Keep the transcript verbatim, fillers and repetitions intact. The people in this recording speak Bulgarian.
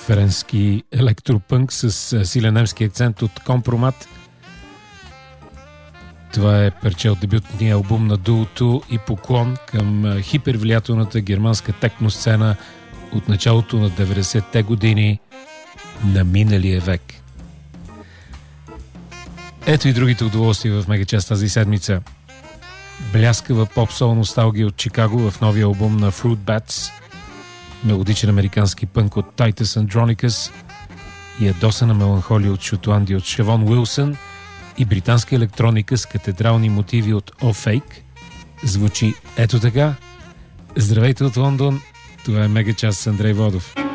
френски електропънк с силен немски акцент от Компромат. Това е парче от дебютния албум на дуото и поклон към хипервлиятелната германска техносцена от началото на деветдесетте години на миналия век. Ето и другите удоволствия в Мегачас тази седмица. Бляскава поп-сол носталгия от Чикаго в новия албум на Fruit Bats, мелодичен американски пънк от Titus Andronicus и ядосана меланхолия от Шотландия от Шевон Уилсън и британска електроника с катедрални мотиви от О Fake звучи ето така. Здравейте от Лондон, това е Мегачас с Андрей Водов.